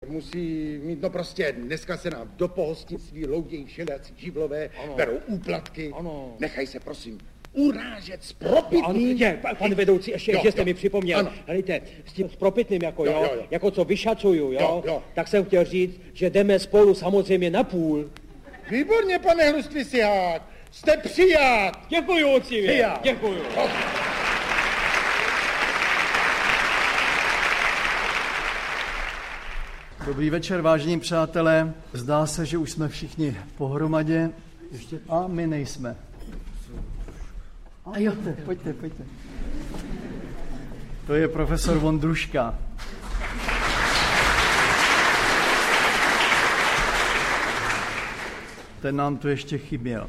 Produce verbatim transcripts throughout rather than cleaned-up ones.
musí mít, no prostě dneska se nám do pohostinství loudějí všelijací živlové, ano. Berou úplatky, ano. Nechají se prosím urážet s propitným. Je, pan vedoucí, ještě, jo, že jste jo. mi připomněl. Helejte, s tím s propitným, jako jo, jo, jo, jako co vyšacuju, jo, jo, jo, tak jsem chtěl říct, že jdeme spolu samozřejmě na půl. Výborně, pane Hrustlysihák, jste přijat. Děkuju, ocivě, děkuju. No. Dobrý večer, vážení přátelé. Zdá se, že už jsme všichni pohromadě. Ještě... A my nejsme. A jo, pojďte, pojďte. To je profesor Vondruška. Ten nám tu ještě chyběl.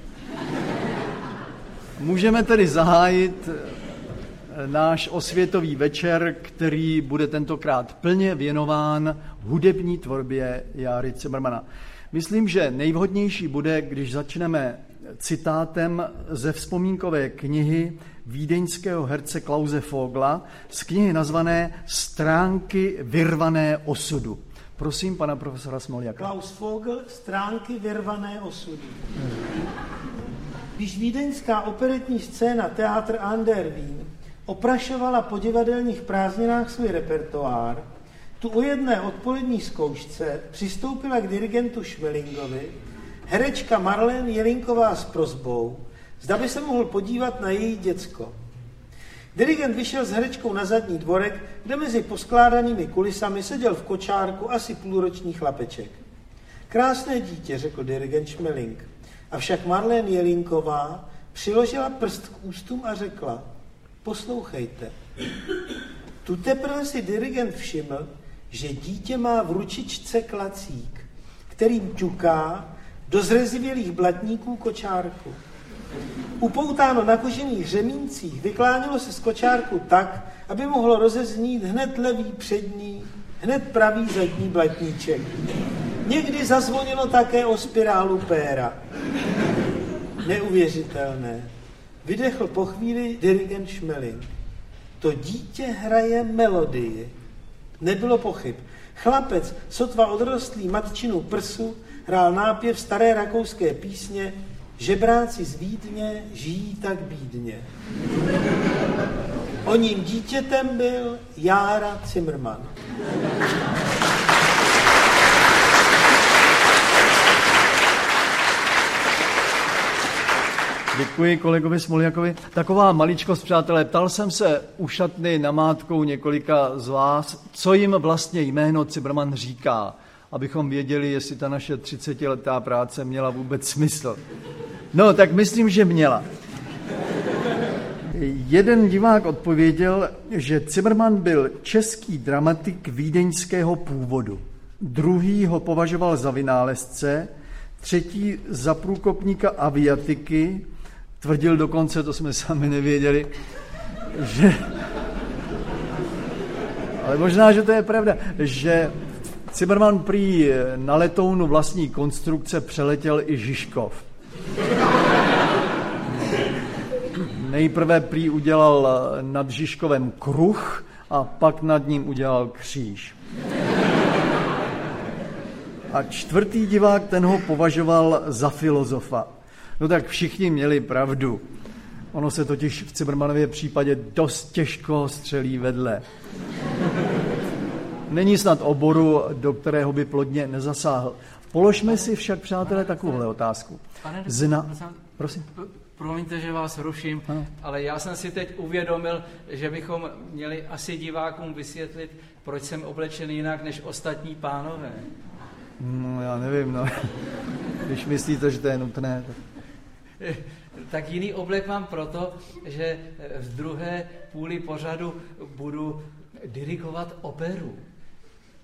Můžeme tedy zahájit náš osvětový večer, který bude tentokrát plně věnován hudební tvorbě Járy Cimrmana. Myslím, že nejvhodnější bude, když začneme citátem ze vzpomínkové knihy vídeňského herce Klause Vogla z knihy nazvané Stránky vyrvané osudu. Prosím pana profesora Smoljaka. Klaus Vogl, Stránky vyrvané osudu. Když vídeňská operetní scéna Theater an der Wien oprašovala po divadelních prázdninách svůj repertoár, tu o jedné odpolední zkoušce přistoupila k dirigentu Schmelingovi herečka Marlene Jelinková s prosbou, zda by se mohl podívat na její děcko. Dirigent vyšel s herečkou na zadní dvorek, kde mezi poskládanými kulisami seděl v kočárku asi půlroční chlapeček. Krásné dítě, řekl dirigent Schmeling. Avšak Marlene Jelinková přiložila prst k ústům a řekla: poslouchejte. Tu teprve si dirigent všiml, že dítě má v ručičce klacík, kterým ťuká do zrezivělých blatníků kočárku. Upoutáno na kožených řemíncích, vyklánilo se z kočárku tak, aby mohlo rozeznít hned levý přední, hned pravý zadní blatníček. Někdy zazvonilo také o spirálu péra. Neuvěřitelné. Vydechl po chvíli dirigent Schmeling. To dítě hraje melodii. Nebylo pochyb. Chlapec, sotva odrostlý matčinu prsu, hrál nápěv staré rakouské písně Žebráci z Vídně žijí tak bídně. Oním dítětem byl Jára Cimrman. Děkuji kolegovi Smoljakovi. Taková maličkost, přátelé, ptal jsem se u šatny namátkou několika z vás, co jim vlastně jméno Cimrman říká, abychom věděli, jestli ta naše třicetiletá práce měla vůbec smysl. No, tak myslím, že měla. Jeden divák odpověděl, že Cimrman byl český dramatik vídeňského původu. Druhý ho považoval za vynálezce, třetí za průkopníka aviatiky, tvrdil dokonce, to jsme sami nevěděli, že... Ale možná, že to je pravda, že Cimrman prý na letounu vlastní konstrukce přeletěl i Žižkov. Nejprve prý udělal nad Žižkovem kruh a pak nad ním udělal kříž. A čtvrtý divák, ten ho považoval za filozofa. No tak všichni měli pravdu. Ono se totiž v Cimrmanově případě dost těžko střelí vedle. Není snad oboru, do kterého by plodně nezasáhl. Položme si však, přátelé, takovouhle otázku. Pane, Zna... Prosím. Promiňte, že vás ruším, ano. Ale já jsem si teď uvědomil, že bychom měli asi divákům vysvětlit, proč jsem oblečen jinak než ostatní pánové. No, já nevím, no. Když myslíte, že to je nutné. Tak, tak jiný oblek mám proto, že v druhé půli pořadu budu dirigovat operu.